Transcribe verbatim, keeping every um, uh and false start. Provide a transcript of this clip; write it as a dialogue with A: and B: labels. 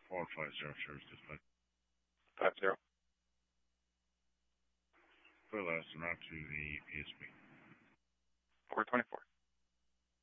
A: Four five zero service dispatch.
B: Five zero.
A: Clear last and route to the P S B.
B: Four twenty four.